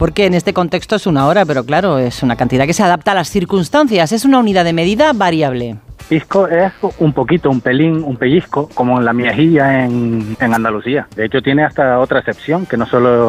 porque en este contexto es 1 hora, pero claro, es una cantidad que se adapta a las circunstancias. Es una unidad de medida variable. Pisco es un poquito, un pelín, un pellizco, como la miajilla en Andalucía. De hecho, tiene hasta otra acepción, que no solo